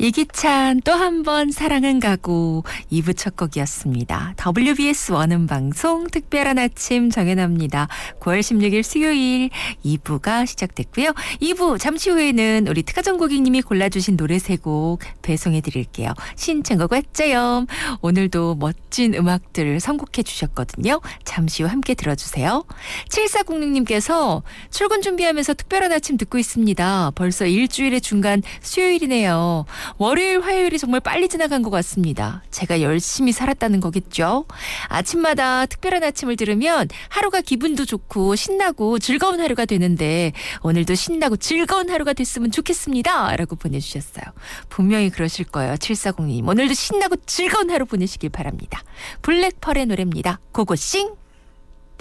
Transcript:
이기찬 또 한 번 사랑은 가고 2부 첫 곡이었습니다. WBS 원음방송 특별한 아침 정연아입니다. 9월 16일 수요일 2부가 시작됐고요. 2부 잠시 후에는 우리 특가정 고객님이 골라주신 노래 3곡 배송해드릴게요. 신청곡 왔자요. 오늘도 멋진 음악들을 선곡해 주셨거든요. 잠시 후 함께 들어주세요. 7406님께서 출근 준비하면서 특별한 아침 듣고 있습니다. 벌써 일주일의 중간 수요일이네요. 월요일, 화요일이 정말 빨리 지나간 것 같습니다. 제가 열심히 살았다는 거겠죠? 아침마다 특별한 아침을 들으면 하루가 기분도 좋고 신나고 즐거운 하루가 되는데 오늘도 신나고 즐거운 하루가 됐으면 좋겠습니다. 라고 보내주셨어요. 분명히 그러실 거예요. 7402님. 오늘도 신나고 즐거운 하루 보내시길 바랍니다. 블랙펄의 노래입니다. 고고싱!